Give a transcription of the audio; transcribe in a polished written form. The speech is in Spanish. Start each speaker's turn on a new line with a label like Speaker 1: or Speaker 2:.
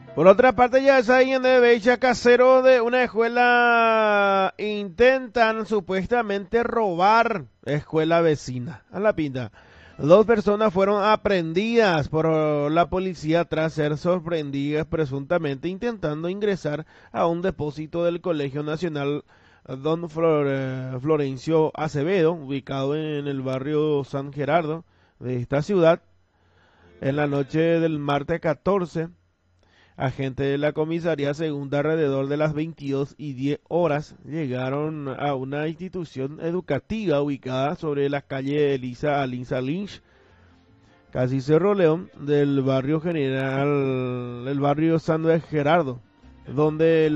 Speaker 1: Por otra parte, ya saben de Bella, casero de una escuela intentan supuestamente robar escuela vecina. A la pinta. Dos personas fueron aprendidas por la policía tras ser sorprendidas presuntamente intentando ingresar a un depósito del Colegio Nacional Don Florencio Acevedo, ubicado en el barrio San Gerardo de esta ciudad, en la noche del martes 14. Agentes de la comisaría segunda alrededor de las 22:10 llegaron a una institución educativa ubicada sobre la calle Elisa Alinza Lynch, casi Cerro León, del barrio San Gerardo, donde